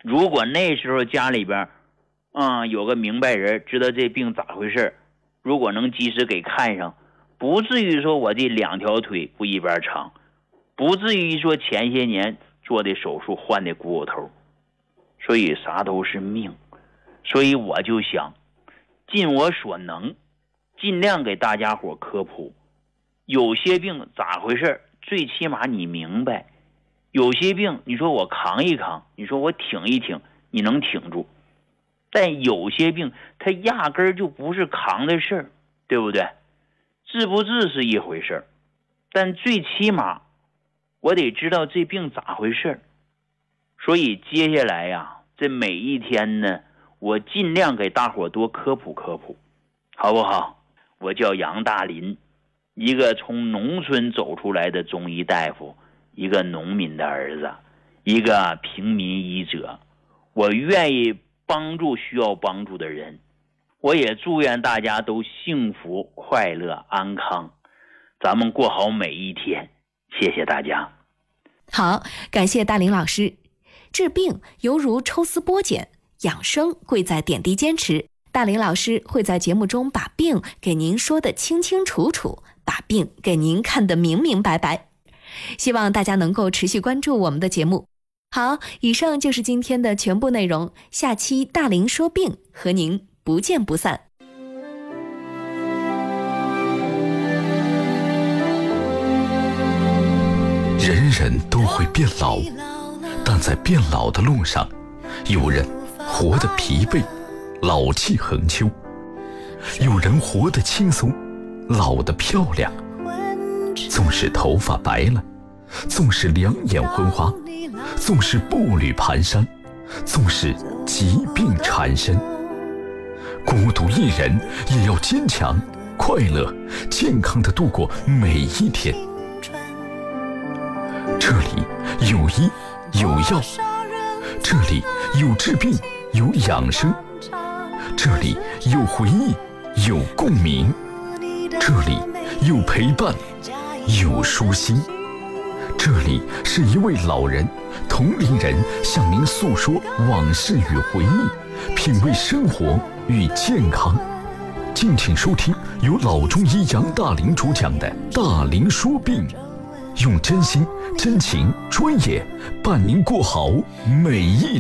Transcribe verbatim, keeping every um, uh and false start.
如果那时候家里边嗯，有个明白人知道这病咋回事，如果能及时给看上，不至于说我这两条腿不一边长，不至于说前些年做的手术换的股骨头。所以啥都是命，所以我就想尽我所能尽量给大家伙科普，有些病咋回事最起码你明白，有些病你说我扛一扛，你说我挺一挺，你能挺住，但有些病它压根儿就不是扛的事儿，对不对？治不治是一回事儿，但最起码我得知道这病咋回事儿。所以接下来呀，这每一天呢，我尽量给大伙多科普科普，好不好？我叫杨大林，一个从农村走出来的中医大夫，一个农民的儿子，一个平民医者。我愿意帮助需要帮助的人，我也祝愿大家都幸福快乐安康，咱们过好每一天。谢谢大家。 好，感谢大林老师。治病犹如抽丝剥茧，养生贵在点滴坚持。大林老师会在节目中把病给您说得清清楚楚，把病给您看得明明白白。希望大家能够持续关注我们的节目。好，以上就是今天的全部内容，下期大林说病和您不见不散。 人人都会变老，但在变老的路上，有人活得疲惫，老气横秋；有人活得轻松，老得漂亮。纵使头发白了，纵使两眼昏花，纵使步履蹒跚，纵使疾病缠身，孤独一人也要坚强、快乐、健康地度过每一天。这里有医有药，这里有治病有养生，这里有回忆有共鸣，这里有陪伴有舒心。这里是一位老人同龄人向您诉说往事与回忆，品味生活与健康。敬请收听由老中医杨大林主讲的大林说病，用真心真情专业伴您过好每一天。